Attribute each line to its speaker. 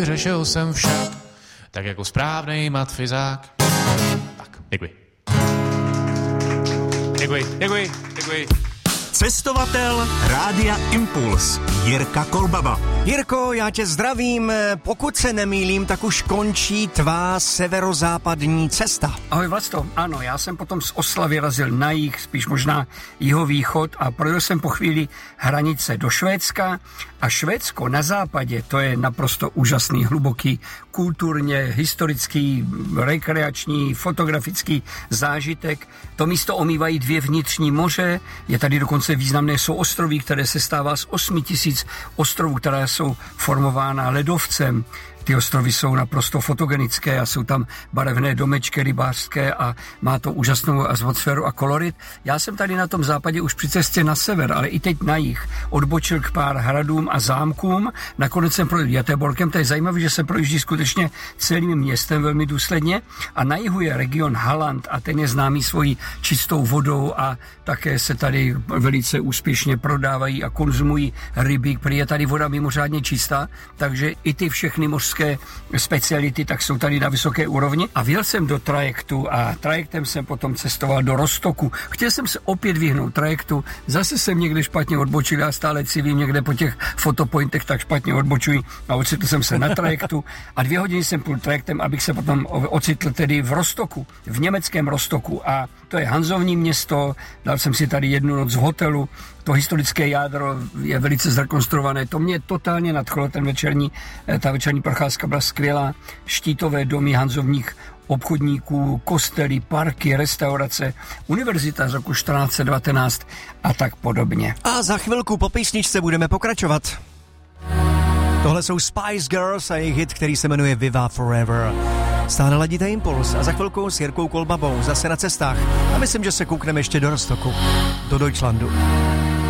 Speaker 1: Řešil jsem vše, tak jako správnej matfizák. Tak, děkuji. Děkuji.
Speaker 2: Cestovatel Rádia Impuls Jirka Kolbaba.
Speaker 3: Jirko, já tě zdravím. Pokud se nemýlím, tak už končí tvá severozápadní cesta.
Speaker 4: Ahoj Vlasto, ano, já jsem potom z Oslavy razil na jih, spíš možná jihovýchod a projel jsem po chvíli hranice do Švédska a Švédsko na západě, to je naprosto úžasný, hluboký, kulturně, historický, rekreační, fotografický zážitek. To místo omývají 2 vnitřní moře, je tady dokonce významné souostroví, které se stává z 8 000 ostrovů, které jsou formována ledovcem. Ty ostrovy jsou naprosto fotogenické a jsou tam barevné domečky rybářské a má to úžasnou atmosféru a kolorit. Já jsem tady na tom západě už při cestě na sever, ale i teď na jih odbočil k pár hradům a zámkům. Nakonec jsem projel Göteborgem, to je zajímavé, že se projíždí skutečně celým městem velmi důsledně a na jihu je region Halland a ten je známý svojí čistou vodou a také se tady velice úspěšně prodávají a konzumují ryby, protože je tady voda mimořádně čistá, takže i ty všechny mořské speciality tak jsou tady na vysoké úrovni. A vjel jsem do trajektu a trajektem jsem potom cestoval do Rostoku. Chtěl jsem se opět vyhnout trajektu, zase jsem někde špatně odbočil, já stále civím někde po těch fotopointech, tak špatně odbočuji a ocitl jsem se na trajektu a 2 hodiny jsem půl trajektem, abych se potom ocitl tedy v Rostoku, v německém Rostoku a to je hanzovní město, dal jsem si tady 1 noc v hotelu, to historické jádro je velice zrekonstruované, to mě totálně nadchlo, ta večerní procházka byla skvělá, štítové domy hanzovních obchodníků, kostely, parky, restaurace, univerzita z roku 1419 a tak podobně.
Speaker 3: A za chvilku po písničce budeme pokračovat. Tohle jsou Spice Girls a jejich hit, který se jmenuje Viva Forever. Stále ladíte Impuls a za chvilku s Jirkou Kolbabou zase na cestách. A myslím, že se koukneme ještě do Rostoku, do Deutschlandu.